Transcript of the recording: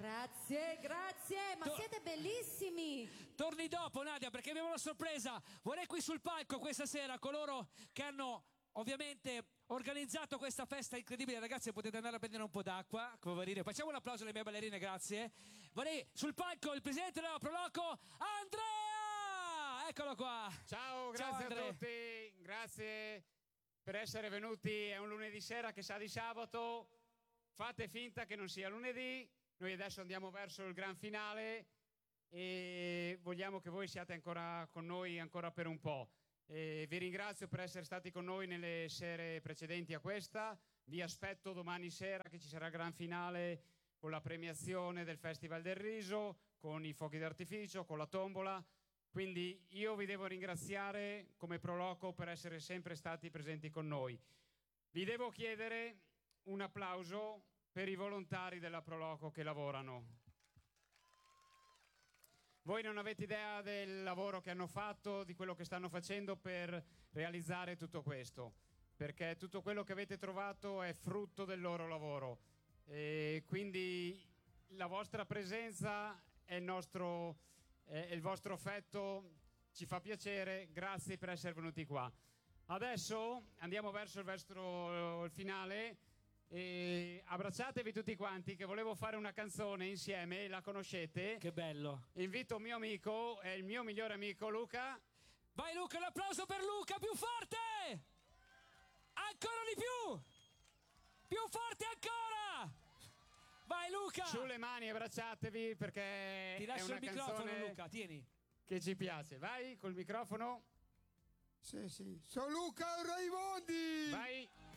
Grazie, ma siete bellissimi. Torni dopo, Nadia, perché abbiamo una sorpresa. Vorrei qui sul palco questa sera coloro che hanno ovviamente organizzato questa festa incredibile. Ragazzi, potete andare a prendere un po' d'acqua. Facciamo un applauso alle mie ballerine, grazie. Vorrei sul palco il presidente della Proloco, Andrea! Eccolo qua. Ciao, grazie a tutti, grazie per essere venuti. È un lunedì sera che sa di sabato. Fate finta che non sia lunedì. Noi adesso andiamo verso il gran finale e vogliamo che voi siate ancora con noi ancora per un po'. Vi ringrazio per essere stati con noi nelle sere precedenti a questa. Vi aspetto domani sera che ci sarà il gran finale con la premiazione del Festival del Riso, con i fuochi d'artificio, con la tombola. Quindi io vi devo ringraziare come Proloco per essere sempre stati presenti con noi. Vi devo chiedere un applauso per i volontari della Proloco che lavorano. Voi non avete idea del lavoro che hanno fatto, di quello che stanno facendo per realizzare tutto questo, perché tutto quello che avete trovato è frutto del loro lavoro. E quindi la vostra presenza è il vostro affetto, ci fa piacere, grazie per essere venuti qua. Adesso andiamo verso il finale. E abbracciatevi tutti quanti, che volevo fare una canzone insieme, la conoscete? Che bello. Invito un mio amico, è il mio migliore amico Luca. Vai Luca, un applauso per Luca, più forte! Ancora di più forte ancora! Vai Luca! Sulle mani, abbracciatevi, perché ti lascio è una il microfono, canzone Luca, tieni, che ci piace. Vai col microfono. Sì, sono Luca Raimondi. Vai.